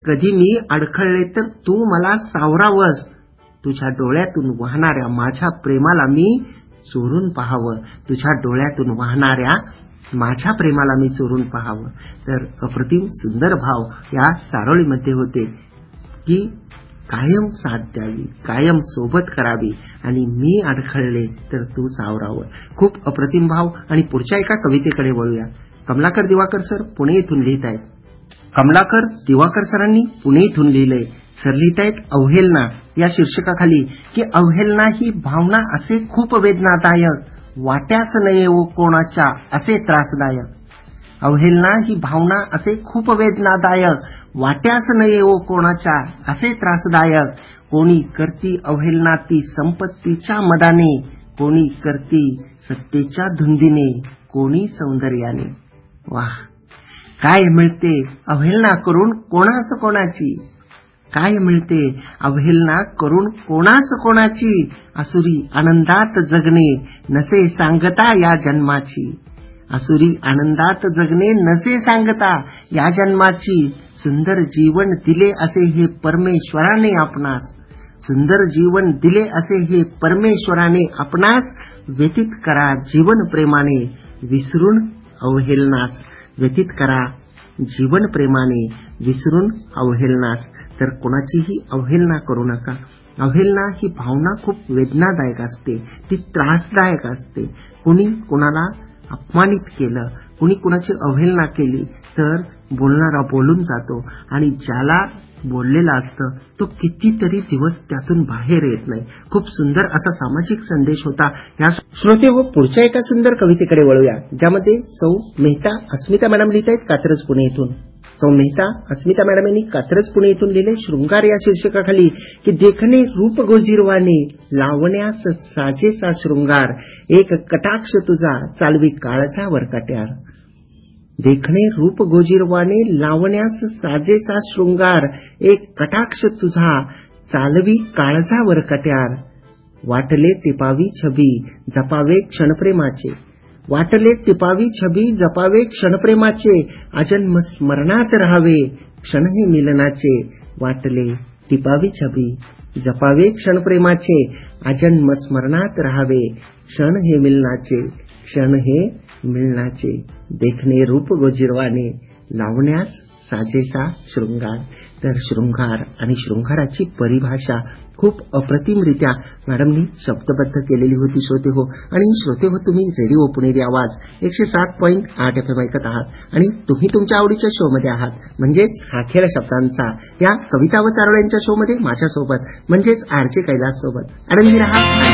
कधी मी अडखळले तर तू मला सावरावस. तुझ्या डोळ्यातून वाहणाऱ्या माझ्या प्रेमाला मी चोरून पाहावं. तुझ्या डोळ्यातून वाहणाऱ्या माझ्या प्रेमाला मी चोरून पाहावं. तर अप्रतिम सुंदर भाव या चारोळीमध्ये होते की कायम साथ द्यावी, कायम सोबत करावी आणि मी अडखळले तर तू सावरावं. खूप अप्रतिम भाव. आणि पुढच्या एका कवितेकडे वळूया. कमलाकर दिवाकर सर पुणे येथून लिहित आहेत. कमलाकर दिवाकर सरांनी पुणे येथून लिहिलंय. सर लिहित आहेत अवहेलना या शीर्षकाखाली की अवहेलना ही भावना असे खूप वेदनादायक, वाट्यास न येवो कोणाच्या असे त्रासदायक. अवहेलना ही भावना असे खूप वेदनादायक, वाट्यास न येवो कोणाच्या असे त्रासदायक. कोणी करती अवहेलना ती संपत्तीच्या मदाने, कोणी करती सत्तेच्या धुंदीने, कोणी सौंदर्याने. वाह, काय मिळते अवहेलना करून कोणास कोणाची, काय मिळते अवहेलना करून कोणास कोणाची. असुरी आनंदात जगणे नसे सांगता या जन्माची, असुरी आनंदात जगणे नसे सांगता या जन्माची. सुंदर जीवन दिले असे हे परमेश्वराने आपणास, सुंदर जीवन दिले असे हे परमेश्वराने आपणास. व्यतीत करा जीवन प्रेमाने विसरून अवहेलनास, व्यतीत करा जीवन प्रेमाने विसरून अवहेलनास. तर कोणाचीही अवहेलना करू नका. अवहेलना ही भावना खूप वेदनादायक असते, ती त्रासदायक असते. कुणी कुणाला अपमानित केलं, कुणी कुणाची अवहेलना केली तर बोलणारा बोलून जातो आणि ज्याला बोललेला असतं तो कितीतरी दिवस त्यातून बाहेर येत नाही. खूप सुंदर असा सामाजिक संदेश होता. या श्रोते हो, पुढच्या एका सुंदर कवितेकडे वळूया, ज्यामध्ये सौ मेहता अस्मिता मॅडम लिहित आहेत कात्रज पुणे येथून. सौ मेहता अस्मिता मॅडम यांनी कात्रज पुणे येथून लिहिले शृंगार या शीर्षकाखाली की देखणे रूप गोजिरवाने, लावण्यास साजेसा शृंगार, एक कटाक्ष तुझा चालवी काळजा वरकाट्यार. देखणे रूप गोजिरवाने, लावण्यास साजेसा शृंगार, एक कटाक्ष तुझा चालवी काळजा वरकाट्यार. वाटले टिपावी छबी जपावे क्षणप्रेमाचे, वाटले टिपावी छबी जपावे क्षणप्रेमाचे, अजन्म स्मरणात राहावे क्षण हे मिलनाचे. वाटले टिपावी छबी जपावे क्षणप्रेमाचे, अजन्म स्मरणात राहावे क्षण हे मिलनाचे, क्षण हे मिलनाचे. देखणे रूप गोजिरवाने, लावण्यास साजेसा शृंगार. तर शृंगार आणि शृंगाराची परिभाषा खूप अप्रतिमरित्या मॅडमनी शब्दबद्ध केलेली होती श्रोते हो. आणि श्रोते हो, तुम्ही रेडिओ पुणेरी आवाज 107.8 FM ऐकत आहात आणि तुम्ही तुमच्या आवडीच्या शो मध्ये आहात, म्हणजेच हा खेळ शब्दांचा. या कविता व चारोळ्यांच्या शो मध्ये माझ्यासोबत म्हणजेच आरजे कैलास सोबत आनंदी रहा.